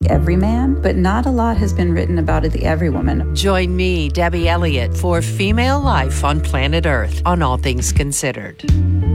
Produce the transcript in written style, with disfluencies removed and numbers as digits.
everyman, but not a lot has been written about the everywoman. Join me, Debbie Elliott, for Female Life on Planet Earth on All Things Considered.